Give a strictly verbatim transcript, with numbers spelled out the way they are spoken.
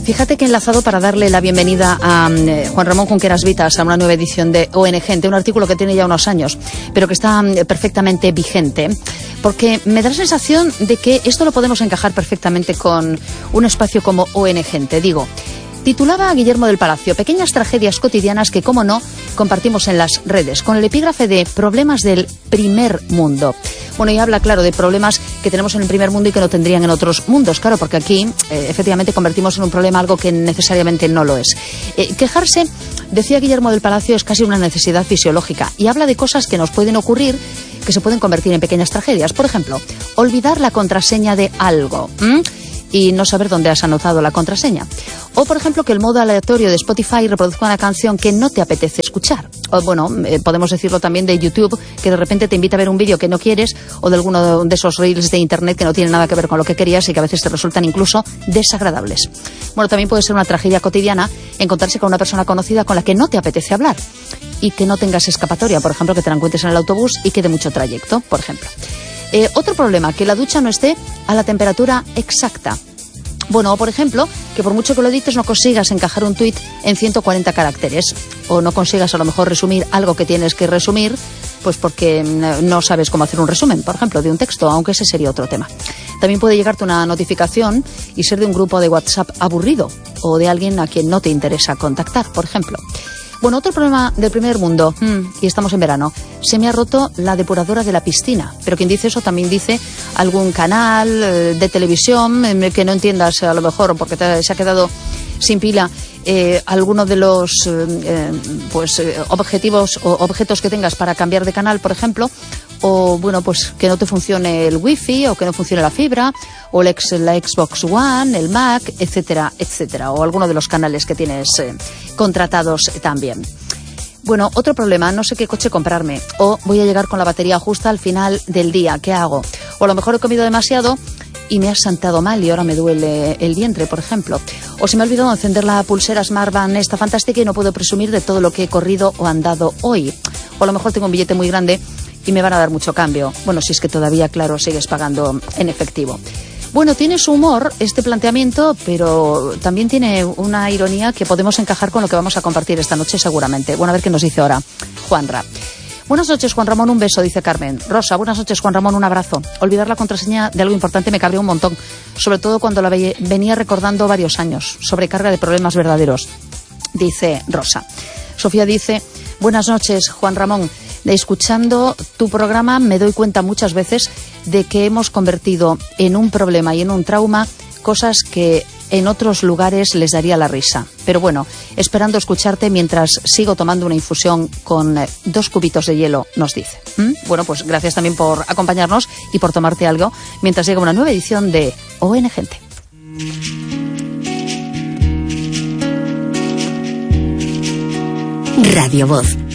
Fíjate que he enlazado para darle la bienvenida a eh, Juan Ramón Junqueras Vitas a una nueva edición de O N Gente, un artículo que tiene ya unos años, pero que está eh, perfectamente vigente, porque me da la sensación de que esto lo podemos encajar perfectamente con un espacio como O N Gente. Digo, titulaba a Guillermo del Palacio, pequeñas tragedias cotidianas que, como no, compartimos en las redes, con el epígrafe de problemas del primer mundo. Bueno, y habla, claro, de problemas que tenemos en el primer mundo y que no tendrían en otros mundos, claro, porque aquí, eh, efectivamente, convertimos en un problema algo que necesariamente no lo es. Eh, quejarse, decía Guillermo del Palacio, es casi una necesidad fisiológica, y habla de cosas que nos pueden ocurrir que se pueden convertir en pequeñas tragedias. Por ejemplo, olvidar la contraseña de algo. ¿Mm? Y no saber dónde has anotado la contraseña. O, por ejemplo, que el modo aleatorio de Spotify reproduzca una canción que no te apetece escuchar. O, bueno, eh, podemos decirlo también de YouTube, que de repente te invita a ver un vídeo que no quieres, o de alguno de esos reels de Internet que no tienen nada que ver con lo que querías y que a veces te resultan incluso desagradables. Bueno, también puede ser una tragedia cotidiana encontrarse con una persona conocida con la que no te apetece hablar y que no tengas escapatoria. Por ejemplo, que te la encuentres en el autobús y quede mucho trayecto, por ejemplo. Eh, otro problema, que la ducha no esté a la temperatura exacta. Bueno, o por ejemplo, que por mucho que lo dices no consigas encajar un tuit en ciento cuarenta caracteres, o no consigas a lo mejor resumir algo que tienes que resumir, pues porque no sabes cómo hacer un resumen, por ejemplo, de un texto, aunque ese sería otro tema. También puede llegarte una notificación y ser de un grupo de WhatsApp aburrido, o de alguien a quien no te interesa contactar, por ejemplo. Bueno, otro problema del primer mundo, mmm, y estamos en verano, se me ha roto la depuradora de la piscina. Pero quien dice eso también dice algún canal eh, de televisión eh, que no entiendas a lo mejor porque te, se ha quedado sin pila eh, alguno de los eh, pues eh, objetivos o objetos que tengas para cambiar de canal, por ejemplo. O, bueno, pues que no te funcione el wifi, o que no funcione la fibra, o el ex, la Xbox One, el Mac, etcétera, etcétera, o alguno de los canales que tienes eh, contratados también. Bueno, otro problema, no sé qué coche comprarme, o voy a llegar con la batería justa al final del día, ¿qué hago? O a lo mejor he comido demasiado y me ha sentado mal y ahora me duele el vientre, por ejemplo. O se me ha olvidado encender la pulsera Smartband esta fantástica y no puedo presumir de todo lo que he corrido o andado hoy. O a lo mejor tengo un billete muy grande y me van a dar mucho cambio. Bueno, si es que todavía, claro, sigues pagando en efectivo. Bueno, tiene su humor este planteamiento, pero también tiene una ironía que podemos encajar con lo que vamos a compartir esta noche seguramente. Bueno, a ver qué nos dice ahora Juanra. Buenas noches, Juan Ramón, un beso, dice Carmen. Rosa, buenas noches, Juan Ramón, un abrazo. Olvidar la contraseña de algo importante me cabrea un montón, sobre todo cuando la ve- venía recordando varios años. Sobrecarga de problemas verdaderos, dice Rosa. Sofía dice, buenas noches, Juan Ramón. Escuchando tu programa me doy cuenta muchas veces de que hemos convertido en un problema y en un trauma cosas que en otros lugares les daría la risa. Pero bueno, esperando escucharte mientras sigo tomando una infusión con eh, dos cubitos de hielo, nos dice. ¿Mm? Bueno, pues gracias también por acompañarnos y por tomarte algo mientras llega una nueva edición de O N Gente. Radio Voz.